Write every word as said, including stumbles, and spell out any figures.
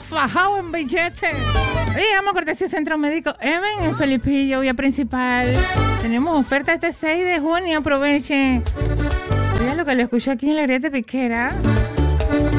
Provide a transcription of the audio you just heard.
fajado en billetes. Y vamos a cortesía Centro Médico Even en Felipillo, vía principal. Tenemos oferta este seis de junio, aprovechen. Oigan lo que le escucho aquí en la Ariete Piquera.